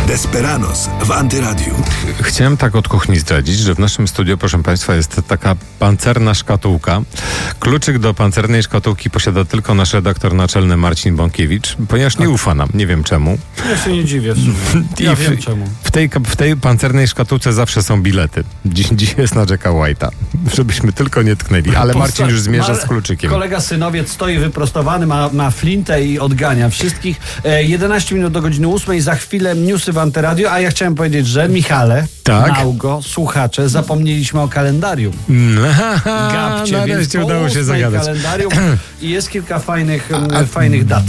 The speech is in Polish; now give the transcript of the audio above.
Desperados w Antyradiu. Chciałem tak od kuchni zdradzić, że w naszym studiu, proszę Państwa, jest taka pancerna szkatułka. Kluczyk do pancernej szkatułki posiada tylko nasz redaktor naczelny Marcin Bąkiewicz, ponieważ nie ufa nam. Nie wiem czemu. Ja się nie dziwię w sumie. Ja wiem czemu. W tej pancernej szkatułce zawsze są bilety. Dziś jest na Jacka White'a, żebyśmy tylko nie tknęli. Ale Marcin już zmierza z kluczykiem. Kolega synowiec stoi wyprostowany, ma flintę i odgania wszystkich. 11 minut do godziny 8. Za chwilę newsy w Antyradiu, a ja chciałem powiedzieć, że Michale, tak? Małgo, słuchacze, zapomnieliśmy o kalendarium. Gabcie, nareszcie udało się zagadać. Kalendarium i jest kilka fajnych dat.